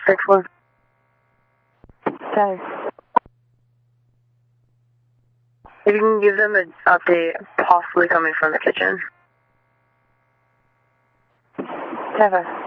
6-1. Okay. If you can give them an update, possibly coming from the kitchen. Never.